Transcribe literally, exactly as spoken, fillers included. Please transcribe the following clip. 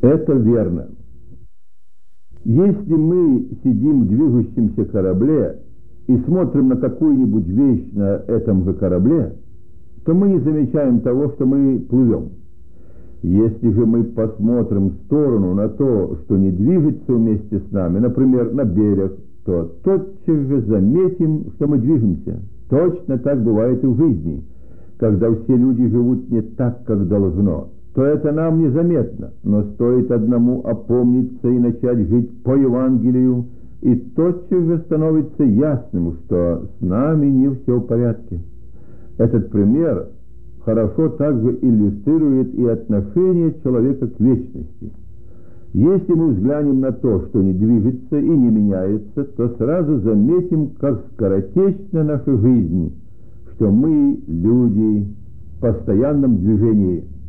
Это верно. Если мы сидим в движущемся корабле и смотрим на какую-нибудь вещь на этом же корабле, то мы не замечаем того, что мы плывем. Если же мы посмотрим в сторону на то, что не движется вместе с нами, например, на берег, то тотчас же заметим, что мы движемся. Точно так бывает и в жизни. Когда все люди живут не так, как должно, то это нам незаметно, но стоит одному опомниться и начать жить по Евангелию, и тотчас же становится ясным, что с нами не все в порядке. Этот пример хорошо также иллюстрирует и отношение человека к вечности. Если мы взглянем на то, что не движется и не меняется, то сразу заметим, как скоротечна наша жизнь, что мы, люди, в постоянном движении.